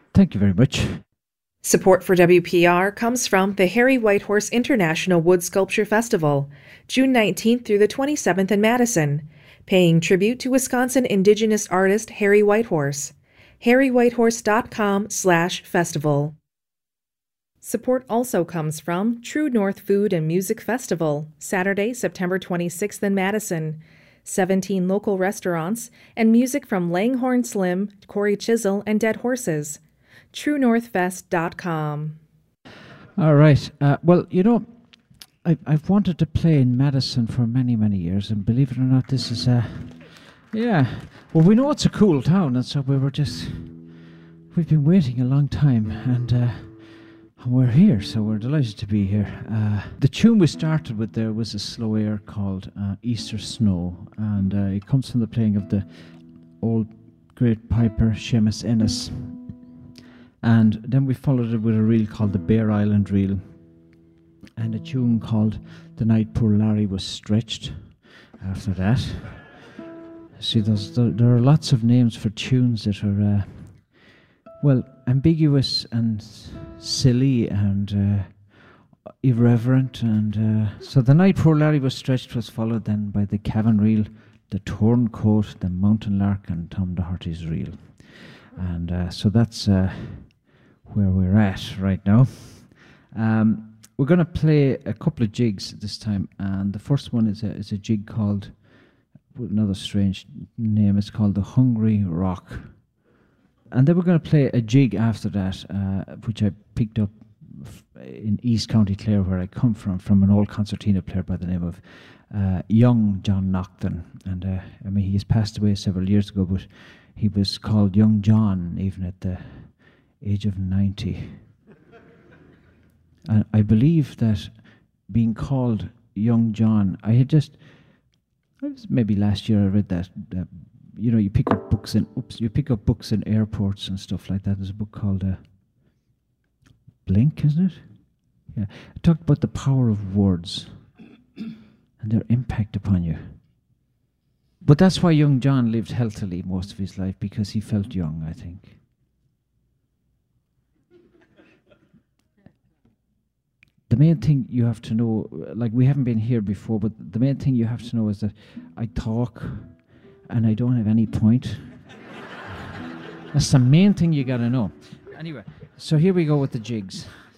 Thank you very much. Support for WPR comes from the Harry Whitehorse International Wood Sculpture Festival, June 19th through the 27th in Madison, paying tribute to Wisconsin Indigenous artist Harry Whitehorse. harrywhitehorse.com/festival. Support also comes from True North Food and Music Festival, Saturday, September 26th in Madison. 17 local restaurants and music from Langhorne Slim, Corey Chisel, and Dead Horses. TrueNorthFest.com. All right. Well, I've wanted to play in Madison for many, many years, and believe it or not, this is yeah. Well, we know it's a cool town, and so we've been waiting a long time, and we're here, so we're delighted to be here. The tune we started with there was a slow air called Easter Snow, and it comes from the playing of the old great piper Seamus Ennis. And then we followed it with a reel called the Bear Island Reel, and a tune called The Night Poor Larry Was Stretched after that. See, there are lots of names for tunes that are, ambiguous and silly and irreverent. And so The Night Poor Larry Was Stretched was followed then by the Cavan Reel, the Torn Coat, the Mountain Lark, and Tom Doherty's Reel. And so that's where we're at right now. We're going to play a couple of jigs this time, and the first one is a jig called, with another strange name, it's called the Hungry Rock. And then we're going to play a jig after that, which I picked up in East County Clare, where I come from an old concertina player by the name of young John Nocton. And he has passed away several years ago, but he was called Young John even at the age of 90. And I believe that being called Young John, maybe last year I read that you pick up books in airports and stuff like that. There's a book called Blink, isn't it? Yeah, it talked about the power of words and their impact upon you. But that's why young John lived healthily most of his life, because he felt young, I think. The main thing you have to know, like we haven't been here before, but the main thing you have to know is that I talk and I don't have any point. That's the main thing you got to know. Anyway, so here we go with the jigs.